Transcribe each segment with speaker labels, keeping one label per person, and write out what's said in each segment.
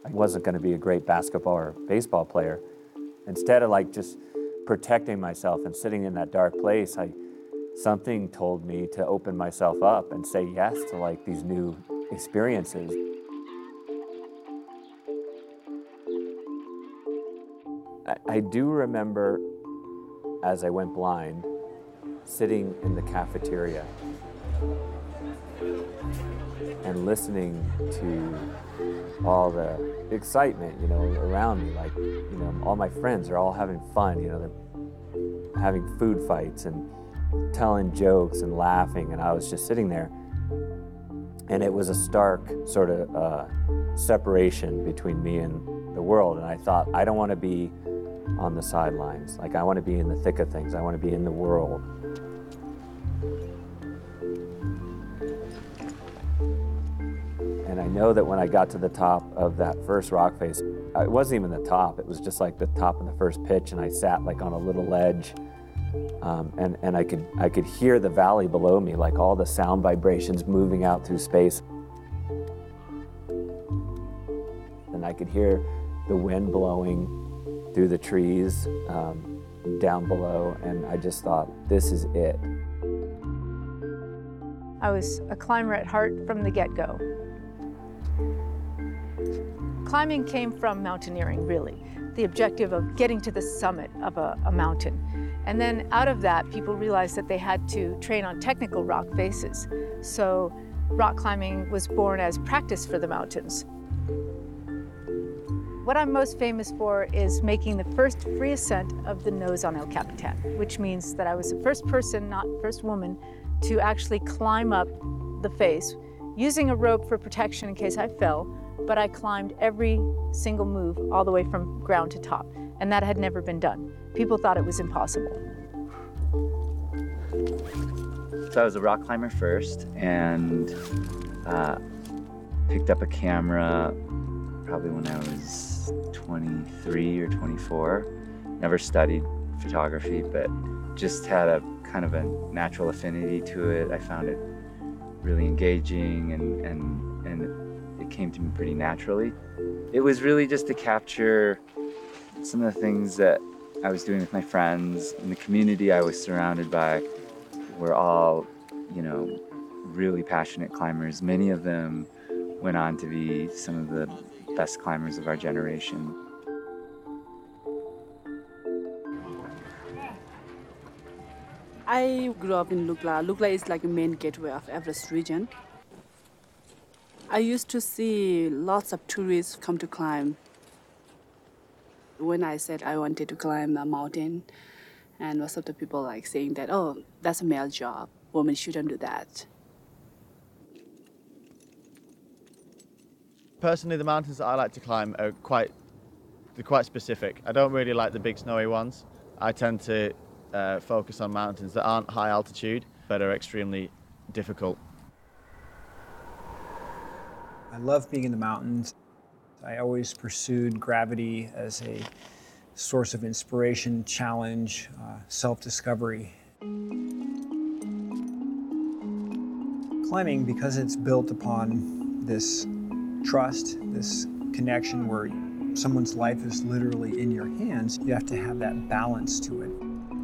Speaker 1: I wasn't going to be a great basketball or baseball player. Instead of like just protecting myself and sitting in that dark place, something told me to open myself up and say yes to like these new experiences. I do remember, as I went blind, sitting in the cafeteria and listening to all the excitement, around me. Like, all my friends are all having fun, they're having food fights and telling jokes and laughing, and I was just sitting there. And it was a stark sort of separation between me and the world. And I thought, I don't want to be on the sidelines. Like, I want to be in the thick of things. I want to be in the world. And I know that when I got to the top of that first rock face, it wasn't even the top. It was just like the top of the first pitch, and I sat like on a little ledge. And I could hear the valley below me, like all the sound vibrations moving out through space. And I could hear the wind blowing through the trees down below, and I just thought, this is it.
Speaker 2: I was a climber at heart from the get-go. Climbing came from mountaineering, really, the objective of getting to the summit of a mountain. And then out of that, people realized that they had to train on technical rock faces. So rock climbing was born as practice for the mountains. What I'm most famous for is making the first free ascent of the nose on El Capitan, which means that I was the first person, not first woman, to actually climb up the face, using a rope for protection in case I fell, but I climbed every single move all the way from ground to top, and that had never been done. People thought it was impossible.
Speaker 3: So I was a rock climber first, and picked up a camera probably when I was 23 or 24. Never studied photography, but just had a kind of a natural affinity to it. I found it really engaging, and it came to me pretty naturally. It was really just to capture some of the things that I was doing with my friends. In the community I was surrounded by were all, really passionate climbers. Many of them went on to be some of the best climbers of our generation.
Speaker 4: I grew up in Lukla. Lukla is like a main gateway of Everest region. I used to see lots of tourists come to climb. When I said I wanted to climb a mountain, and most of the people like saying that, oh, that's a male job, women shouldn't do that.
Speaker 5: Personally, the mountains that I like to climb are quite specific. I don't really like the big snowy ones. I tend to focus on mountains that aren't high altitude, but are extremely difficult.
Speaker 6: I love being in the mountains. I always pursued gravity as a source of inspiration, challenge, self-discovery. Climbing, because it's built upon this trust, this connection where someone's life is literally in your hands, you have to have that balance to it.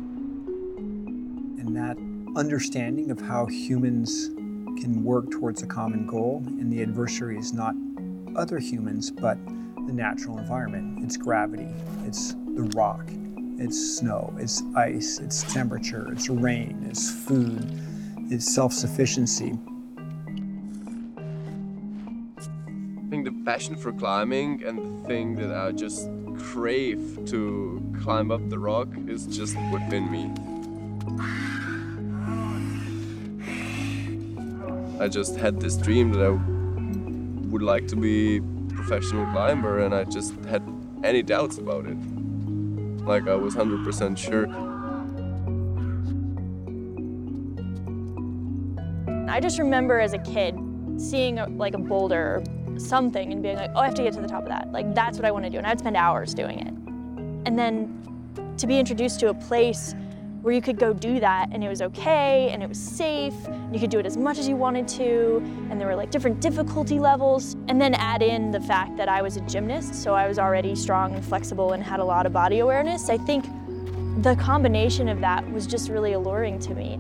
Speaker 6: And that understanding of how humans can work towards a common goal, and the adversary is not other humans, but the natural environment. It's gravity, it's the rock, it's snow, it's ice, it's temperature, it's rain, it's food, it's self-sufficiency.
Speaker 7: I think the passion for climbing and the thing that I just crave to climb up the rock is just within me. I just had this dream that I would like to be a professional climber, and I just had any doubts about it. Like, I was 100% sure.
Speaker 8: I just remember as a kid seeing a boulder or something and being like, oh, I have to get to the top of that. Like, that's what I want to do, and I'd spend hours doing it. And then to be introduced to a place where you could go do that and it was okay and it was safe, and you could do it as much as you wanted to, and there were like different difficulty levels. And then add in the fact that I was a gymnast, so I was already strong and flexible and had a lot of body awareness. I think the combination of that was just really alluring to me.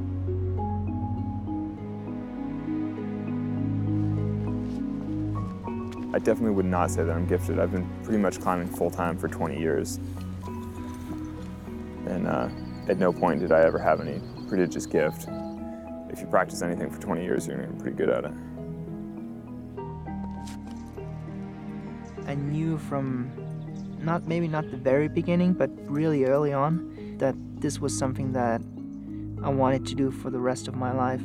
Speaker 9: I definitely would not say that I'm gifted. I've been pretty much climbing full-time for 20 years. And at no point did I ever have any prodigious gift. If you practice anything for 20 years, you're gonna get pretty good at it.
Speaker 10: I knew from maybe not the very beginning, but really early on, that this was something that I wanted to do for the rest of my life.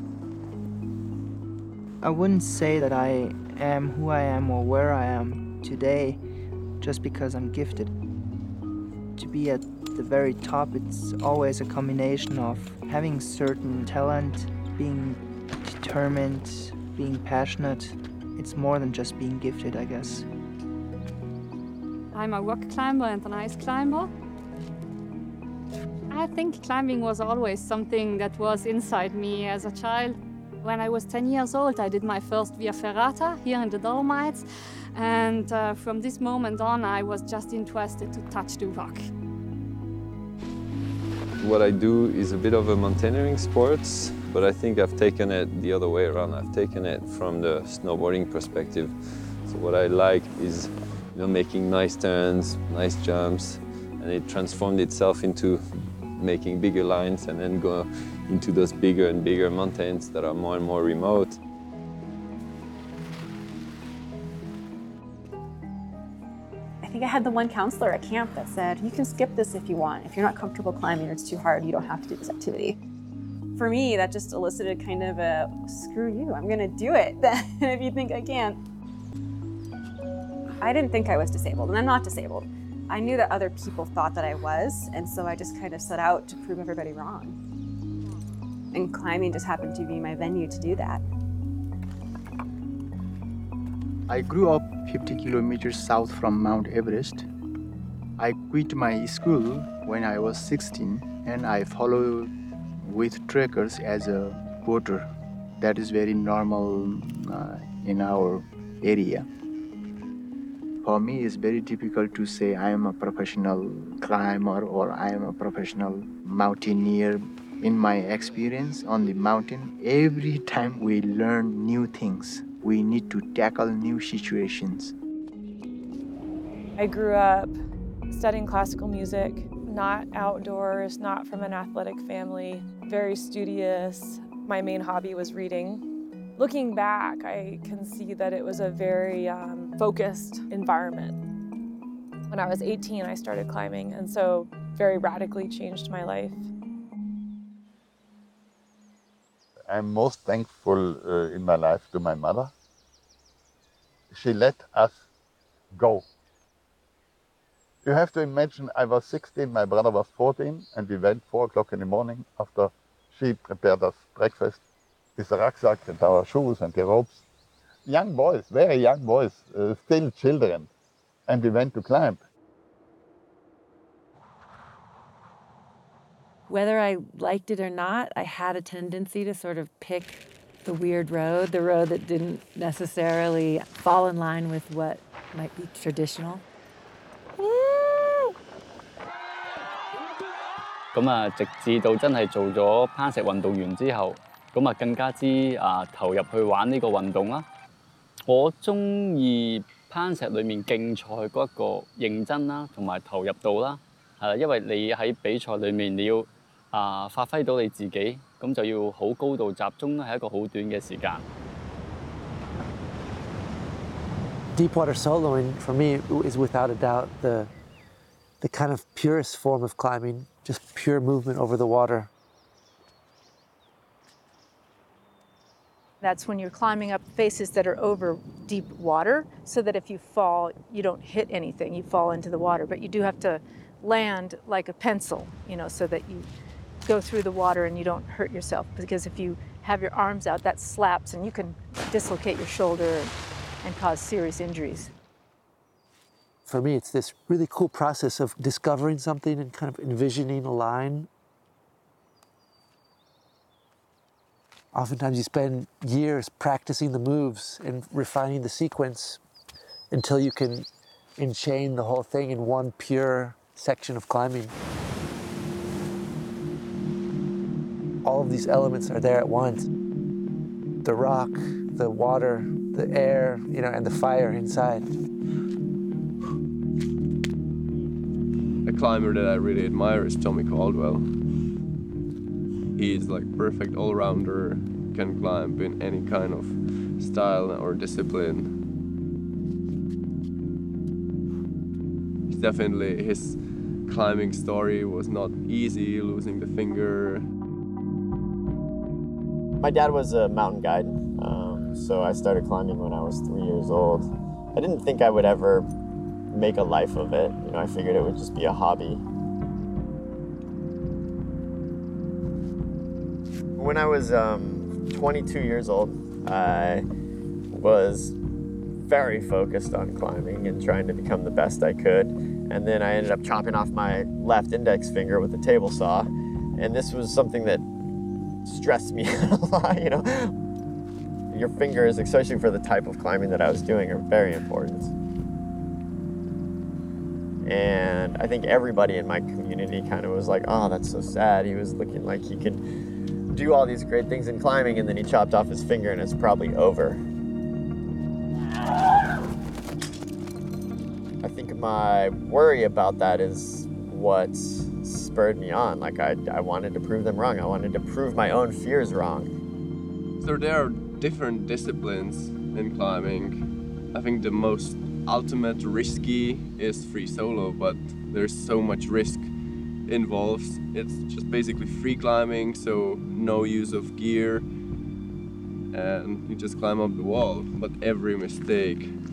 Speaker 10: I wouldn't say that I am who I am or where I am today just because I'm gifted. To be at the very top, it's always a combination of having certain talent, being determined, being passionate. It's more than just being gifted, I guess.
Speaker 11: I'm a rock climber and an ice climber. I think climbing was always something that was inside me as a child. When I was 10 years old, I did my first Via Ferrata here in the Dolomites. And from this moment on, I was just interested to touch the rock.
Speaker 12: What I do is a bit of a mountaineering sports, but I think I've taken it the other way around. I've taken it from the snowboarding perspective. So what I like is, making nice turns, nice jumps, and it transformed itself into making bigger lines and then go into those bigger and bigger mountains that are more and more remote.
Speaker 13: I think I had the one counselor at camp that said, you can skip this if you want. If you're not comfortable climbing or it's too hard, you don't have to do this activity. For me, that just elicited kind of a, screw you, I'm gonna do it then if you think I can't. I didn't think I was disabled, and I'm not disabled. I knew that other people thought that I was, and so I just kind of set out to prove everybody wrong. And climbing just happened to be my venue to do that.
Speaker 14: I grew up 50 kilometers south from Mount Everest. I quit my school when I was 16, and I followed with trekkers as a porter. That is very normal in our area. For me, it's very difficult to say I am a professional climber or I am a professional mountaineer. In my experience on the mountain, every time we learn new things, we need to tackle new situations.
Speaker 15: I grew up studying classical music, not outdoors, not from an athletic family, very studious. My main hobby was reading. Looking back, I can see that it was a very focused environment. When I was 18, I started climbing, and so very radically changed my life.
Speaker 16: I'm most thankful in my life to my mother. She let us go. You have to imagine I was 16, my brother was 14, and we went 4 o'clock in the morning after she prepared us breakfast with the rucksack and our shoes and the ropes. Young boys, very young boys, still children, and we went to climb.
Speaker 17: Whether I liked it or not, I had a tendency to sort of pick the weird road, the road that didn't necessarily fall in line with what might be traditional.
Speaker 18: 咁啊，直至到真係做咗攀石運動員之後，咁啊更加之投入去玩呢個運動啦。我中意攀石裏面競賽嗰一個認真啦，同埋投入度啦，係啦，因為你喺比賽裏面你要發揮到你自己，咁就要好高度集中啦，係一個好短嘅時間。
Speaker 19: Deepwater soloing for me is without a doubt the kind of purest form of climbing, just pure movement over the water.
Speaker 2: That's when you're climbing up faces that are over deep water, so that if you fall, you don't hit anything, you fall into the water. But you do have to land like a pencil, so that you go through the water and you don't hurt yourself. Because if you have your arms out, that slaps and you can dislocate your shoulder and cause serious injuries.
Speaker 19: For me, it's this really cool process of discovering something and kind of envisioning a line Oftentimes you spend years practicing the moves and refining the sequence until you can enchain the whole thing in one pure section of climbing. All of these elements are there at once. The rock, the water, the air, and the fire inside.
Speaker 7: A climber that I really admire is Tommy Caldwell. He's like perfect all-rounder, can climb in any kind of style or discipline. Definitely his climbing story was not easy, losing the finger.
Speaker 20: My dad was a mountain guide, so I started climbing when I was 3 years old. I didn't think I would ever make a life of it. I figured it would just be a hobby. When I was 22 years old, I was very focused on climbing and trying to become the best I could. And then I ended up chopping off my left index finger with a table saw. And this was something that stressed me a lot, Your fingers, especially for the type of climbing that I was doing, are very important. And I think everybody in my community kind of was like, oh, that's so sad. He was looking like he could do all these great things in climbing, and then he chopped off his finger and it's probably over. I think my worry about that is what spurred me on. Like I wanted to prove them wrong. I wanted to prove my own fears wrong.
Speaker 7: So there are different disciplines in climbing. I think the most ultimate risky is free solo, but there's so much risk involved. It's just basically free climbing, so no use of gear, and you just climb up the wall. But every mistake